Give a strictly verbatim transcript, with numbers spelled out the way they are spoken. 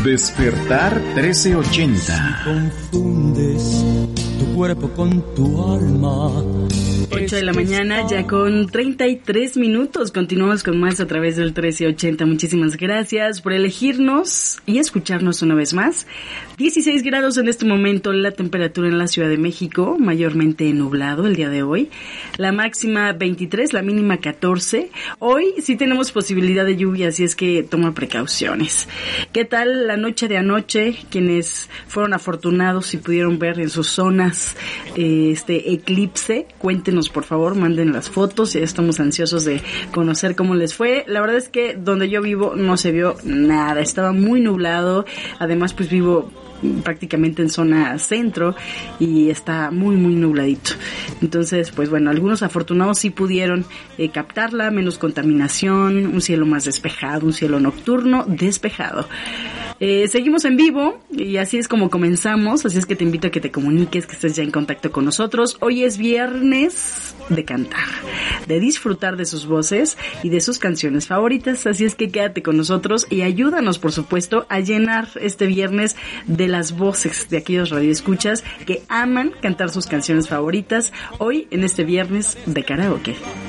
Despertar trece ochenta. Si confundes tu cuerpo con tu alma. ocho de la mañana, ya con treinta y tres minutos. Continuamos con más a través del trece ochenta. Muchísimas gracias por elegirnos y escucharnos una vez más. dieciséis grados en este momento la temperatura en la Ciudad de México, mayormente nublado el día de hoy. La máxima veintitrés, la mínima catorce. Hoy sí tenemos posibilidad de lluvia, así es que toma precauciones. ¿Qué tal la noche de anoche? Quienes fueron afortunados y pudieron ver en sus zonas eh, este eclipse, cuéntenos por favor, manden las fotos, ya estamos ansiosos de conocer cómo les fue. La verdad es que donde yo vivo no se vio nada, estaba muy nublado, además pues vivo prácticamente en zona centro y está muy muy nubladito. Entonces pues bueno, algunos afortunados sí pudieron eh, captarla, menos contaminación, un cielo más despejado, un cielo nocturno despejado. Eh, seguimos en vivo y así es como comenzamos, así es que te invito a que te comuniques, que estés ya en contacto con nosotros. Hoy es viernes de cantar, de disfrutar de sus voces y de sus canciones favoritas, así es que quédate con nosotros y ayúdanos por supuesto a llenar este viernes de las voces de aquellos radioescuchas que aman cantar sus canciones favoritas hoy en este viernes de karaoke.